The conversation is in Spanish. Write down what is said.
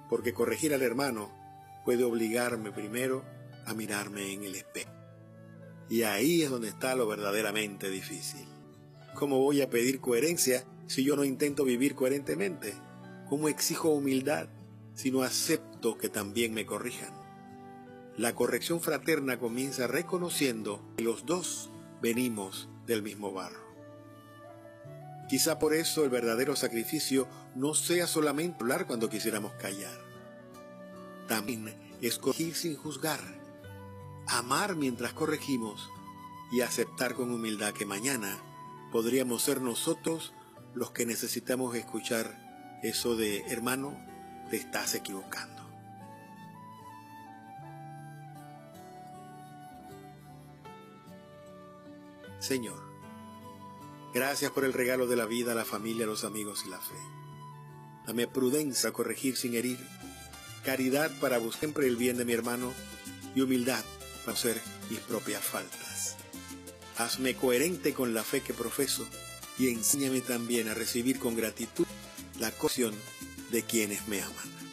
porque corregir al hermano puede obligarme primero a mirarme en el espejo. Y ahí es donde está lo verdaderamente difícil. ¿Cómo voy a pedir coherencia si yo no intento vivir coherentemente? ¿Cómo exijo humildad si no acepto que también me corrijan? La corrección fraterna comienza reconociendo que los dos venimos del mismo barro. Quizá por eso el verdadero sacrificio no sea solamente hablar cuando quisiéramos callar. También es corregir sin juzgar, amar mientras corregimos y aceptar con humildad que mañana podríamos ser nosotros los que necesitamos escuchar eso de: hermano, te estás equivocando. Señor, gracias por el regalo de la vida, la familia, los amigos y la fe. Dame prudencia a corregir sin herir, caridad para buscar siempre el bien de mi hermano y humildad para hacer mis propias faltas. Hazme coherente con la fe que profeso y enséñame también a recibir con gratitud la corrección de quienes me aman.